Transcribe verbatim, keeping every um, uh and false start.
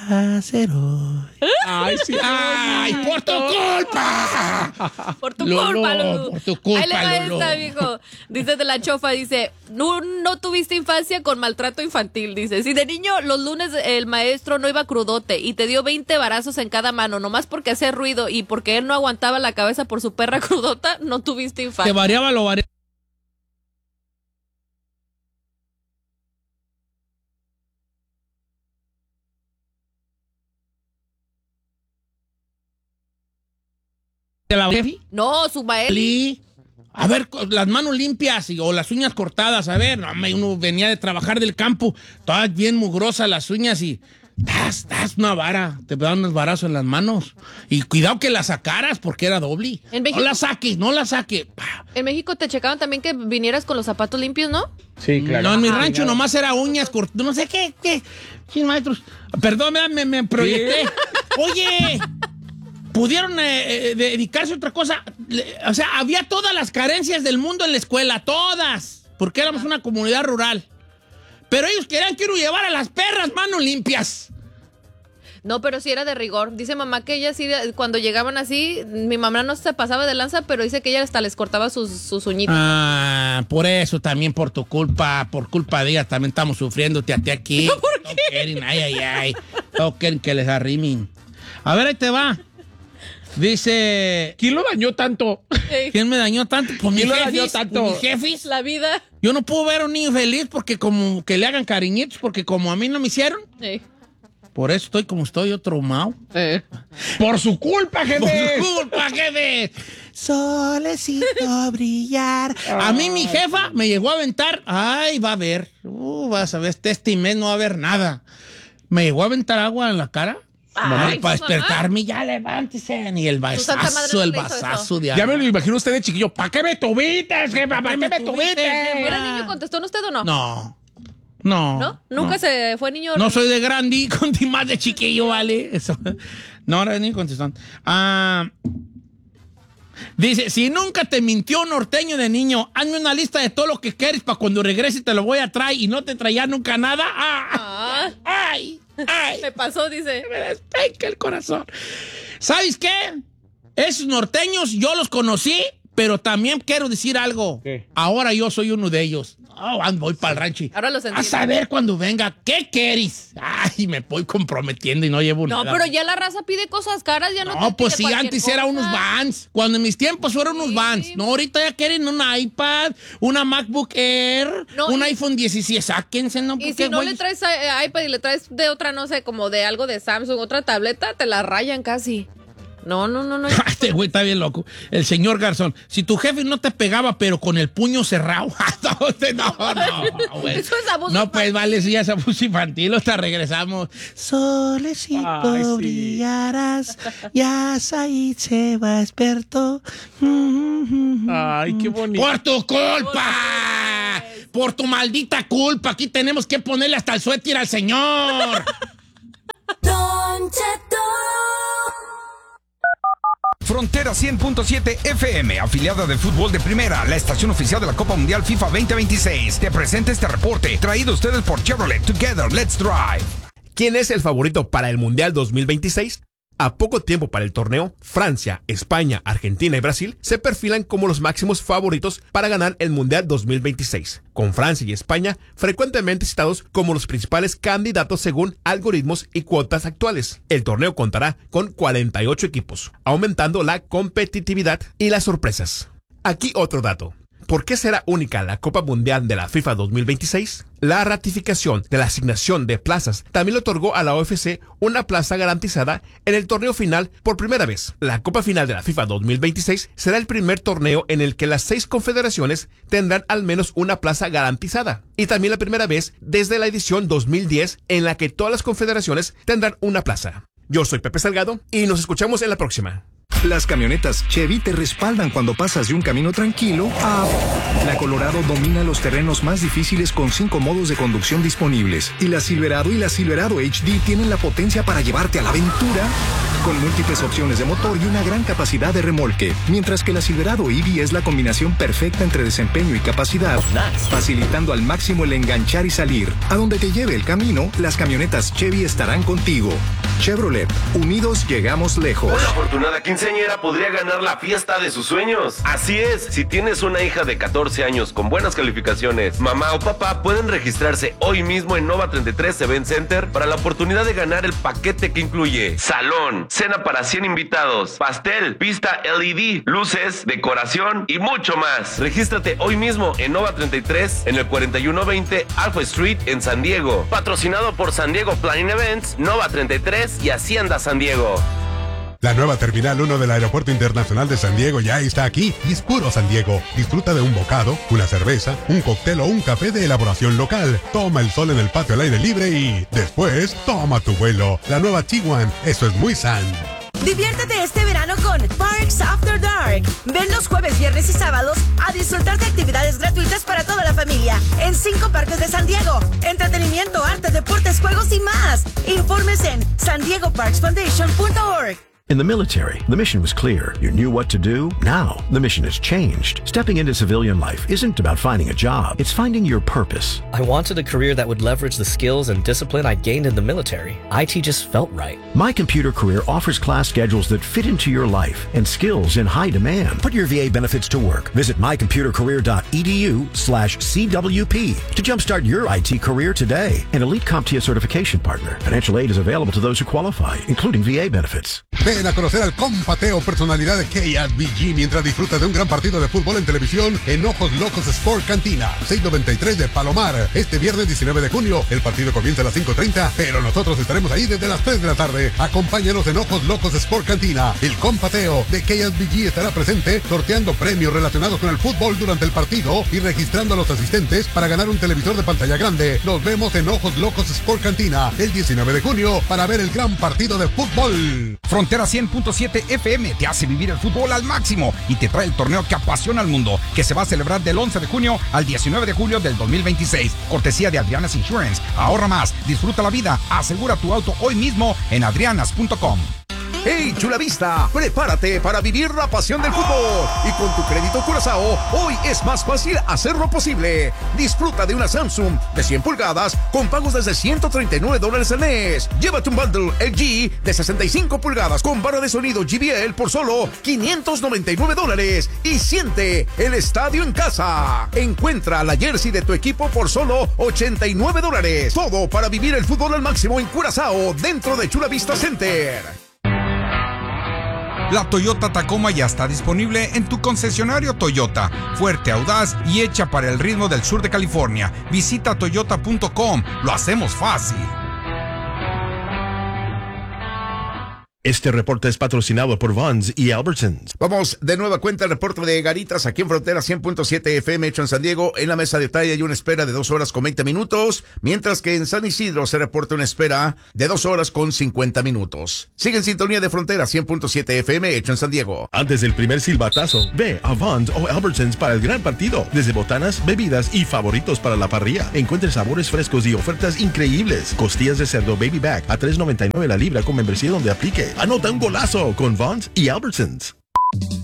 hacer hoy? Ay, sí. ¡Ay, por tu culpa! Por tu Lolo, culpa, Lulu. por tu culpa, Ahí le va Lolo. esta, mijo. Dice de la chofa, dice, no, no tuviste infancia con maltrato infantil, dice. Si de niño los lunes el maestro no iba crudote y te dio veinte varazos en cada mano, nomás porque hacía ruido y porque él no aguantaba la cabeza por su perra crudota, no tuviste infancia. Que variaba lo variaba. ¿De la jefe? No, su maestro. Li- A ver, co- las manos limpias y- o las uñas cortadas. A ver, no, me- uno venía de trabajar del campo, todas bien mugrosas las uñas y das, das una vara, te daban unos varazos en las manos. Y cuidado que la sacaras porque era doble. En México- No la saques, no la saques. Pa. En México te checaban también que vinieras con los zapatos limpios, ¿no? Sí, claro. No, en mi Ah, rancho claro. nomás era uñas cortadas, no sé qué, qué. Sí, maestros. Perdón, me, me, me proyecté. Oye, pudieron eh, eh, dedicarse a otra cosa. Le- O sea, había todas las carencias del mundo en la escuela, todas, porque éramos una comunidad rural. Pero ellos querían quiero llevar a las perras manos limpias. No, pero sí era de rigor. Dice mamá que ella sí, cuando llegaban así, mi mamá no se pasaba de lanza, pero dice que ella hasta les cortaba sus, sus uñitas. Ah, por eso también por tu culpa, por culpa de ella también estamos sufriéndote a ti aquí. ¿Por No quieren, ay, ay, ay. No quieren que les arrimen. A ver, ahí te va. Dice, ¿Quién lo dañó tanto? Ey, ¿quién me dañó tanto? Pues mis ¿Quién lo dañó jefes, tanto? pues mis jefes. la vida. Yo no puedo ver a un niño feliz porque como que le hagan cariñitos, porque como a mí no me hicieron, Ey. por eso estoy como estoy, yo traumado. Eh. Por su culpa, jefe. Por su culpa, jefe. Solecito brillar. A mí mi jefa me llegó a aventar. Ay, va a ver. Uh, vas a ver, este, este mes no va a haber nada. Me llegó a aventar agua en la cara. Ay, para ¿su mamá? despertarme, ya levántese. Y el Su santa madre vasazo, no el le hizo vasazo eso. de Ya agua. me lo imagino usted de chiquillo. ¿Para qué me tuviste, jefa? ¿Para qué me me tuviste, tuviste? jefa? ¿Era niño contestó en usted o no? No. No. ¿No? ¿Nunca se fue niño? No soy de grande, con más de chiquillo, ¿vale? Eso. No, era ni contestando. Ah, dice, si nunca te mintió un norteño de niño, hazme una lista de todo lo que quieres para cuando regrese te lo voy a traer y no te traía nunca nada. Ah, Ah, ay, ay. me pasó, dice. Me despeca el corazón. ¿Sabes qué? Esos norteños yo los conocí, pero también quiero decir algo. ¿Qué? Ahora yo soy uno de ellos. Oh, voy para el rancho. Ahora los A entiendo. saber cuando venga, ¿qué quieres? Ay, me voy comprometiendo y no llevo No, nada. pero ya la raza pide cosas caras, ya no, No, te pues pide sí, cualquier antes cosa. eran unos Vans. Cuando en mis tiempos fueron unos Sí. Vans. No, ahorita ya quieren un iPad, una MacBook Air, No, un y- iPhone dieciséis. Sáquense, ¿no? Y Porque, si no güey, le traes eh, iPad y le traes de otra, no sé, como de algo de Samsung, otra tableta, te la rayan casi. No, no, no, no. Este güey está bien loco. El señor Garzón. Si tu jefe no te pegaba, pero con el puño cerrado. no, usted no, no, no, güey. Eso es abuso No, pues infantil. vale, sí, es abuso infantil. Hasta regresamos. Solecito Ay, sí. brillarás. Ya Said se va experto. Ay, qué bonito. ¡Por tu culpa! ¡Por tu maldita culpa! Aquí tenemos que ponerle hasta el suéter al señor. Don Cheto. Frontera cien punto siete F M, afiliada de Fútbol de Primera, la estación oficial de la Copa Mundial FIFA veinte veintiséis. Te presenta este reporte, traído a ustedes por Chevrolet. Together, let's drive. ¿Quién es el favorito para el Mundial dos mil veintiséis? A poco tiempo para el torneo, Francia, España, Argentina y Brasil se perfilan como los máximos favoritos para ganar el Mundial dos mil veintiséis, con Francia y España frecuentemente citados como los principales candidatos según algoritmos y cuotas actuales. El torneo contará con cuarenta y ocho equipos, aumentando la competitividad y las sorpresas. Aquí otro dato. ¿Por qué será única la Copa Mundial de la FIFA dos mil veintiséis? La ratificación de la asignación de plazas también le otorgó a la O F C una plaza garantizada en el torneo final por primera vez. La Copa Final de la FIFA dos mil veintiséis será el primer torneo en el que las seis confederaciones tendrán al menos una plaza garantizada. Y también la primera vez desde la edición dos mil diez en la que todas las confederaciones tendrán una plaza. Yo soy Pepe Salgado y nos escuchamos en la próxima. Las camionetas Chevy te respaldan cuando pasas de un camino tranquilo a... La Colorado domina los terrenos más difíciles con cinco modos de conducción disponibles. Y la Silverado y la Silverado H D tienen la potencia para llevarte a la aventura con múltiples opciones de motor y una gran capacidad de remolque, mientras que la Silverado E V es la combinación perfecta entre desempeño y capacidad, facilitando al máximo el enganchar y salir. A donde te lleve el camino, las camionetas Chevy estarán contigo. Chevrolet, unidos llegamos lejos. Una afortunada quinceañera podría ganar la fiesta de sus sueños. Así es, si tienes una hija de catorce años con buenas calificaciones, mamá o papá pueden registrarse hoy mismo en Nova treinta y tres Event Center para la oportunidad de ganar el paquete que incluye salón, cena para cien invitados, pastel, pista L E D, luces, decoración y mucho más. Regístrate hoy mismo en Nova treinta y tres en el cuarenta y uno veinte Alpha Street en San Diego. Patrocinado por San Diego Planning Events, Nova treinta y tres y Hacienda San Diego. La nueva Terminal uno del Aeropuerto Internacional de San Diego ya está aquí y es puro San Diego. Disfruta de un bocado, una cerveza, un cóctel o un café de elaboración local. Toma el sol en el patio al aire libre y después toma tu vuelo. La nueva Tiguan, eso es muy San. Diviértete este verano con Parks After Dark. Ven los jueves, viernes y sábados a disfrutar de actividades gratuitas para toda la familia en cinco parques de San Diego. Entretenimiento, arte, deportes, juegos y más. Informes en san diego parks foundation punto org. In the military, the mission was clear. You knew what to do. Now, the mission has changed. Stepping into civilian life isn't about finding a job. It's finding your purpose. I wanted a career that would leverage the skills and discipline I gained in the military. I T just felt right. My Computer Career offers class schedules that fit into your life and skills in high demand. Put your V A benefits to work. Visit my computer career dot e d u slash c w p to jumpstart your I T career today. An elite CompTIA certification partner. Financial aid is available to those who qualify, including V A benefits. Ven a conocer al compateo personalidad de K S B G mientras disfruta de un gran partido de fútbol en televisión en Ojos Locos Sport Cantina, seiscientos noventa y tres de Palomar. Este viernes diecinueve de junio, el partido comienza a las cinco treinta, pero nosotros estaremos ahí desde las tres de la tarde. Acompáñanos en Ojos Locos Sport Cantina. El compateo de K S B G estará presente sorteando premios relacionados con el fútbol durante el partido y registrando a los asistentes para ganar un televisor de pantalla grande. Nos vemos en Ojos Locos Sport Cantina el diecinueve de junio para ver el gran partido de fútbol. Frontera cien punto siete F M te hace vivir el fútbol al máximo y te trae el torneo que apasiona al mundo, que se va a celebrar del once de junio al diecinueve de julio del dos mil veintiséis. Cortesía de Adrianas Insurance. Ahorra más, disfruta la vida, asegura tu auto hoy mismo en adrianas punto com. ¡Hey, Chula Vista! Prepárate para vivir la pasión del fútbol. Y con tu crédito Curazao, hoy es más fácil hacerlo posible. Disfruta de una Samsung de cien pulgadas con pagos desde ciento treinta y nueve dólares al mes. Llévate un bundle L G de sesenta y cinco pulgadas con barra de sonido J B L por solo quinientos noventa y nueve dólares. Y siente el estadio en casa. Encuentra la jersey de tu equipo por solo ochenta y nueve dólares. Todo para vivir el fútbol al máximo en Curazao, dentro de Chula Vista Center. La Toyota Tacoma ya está disponible en tu concesionario Toyota. Fuerte, audaz y hecha para el ritmo del sur de California. Visita toyota punto com. Lo hacemos fácil. Este reporte es patrocinado por Vons y Albertsons. Vamos de nueva cuenta al reporte de Garitas aquí en Frontera cien punto siete F M hecho en San Diego. En la mesa de talla hay una espera de dos horas con veinte minutos, mientras que en San Isidro se reporta una espera de dos horas con cincuenta minutos. Sigue en sintonía de Frontera cien punto siete F M hecho en San Diego. Antes del primer silbatazo, ve a Vons o Albertsons para el gran partido. Desde botanas, bebidas y favoritos para la parrilla. Encuentre sabores frescos y ofertas increíbles. Costillas de cerdo Baby Back a tres noventa y nueve la libra con membresía donde aplique. Anota un golazo con Vons y Albertsons.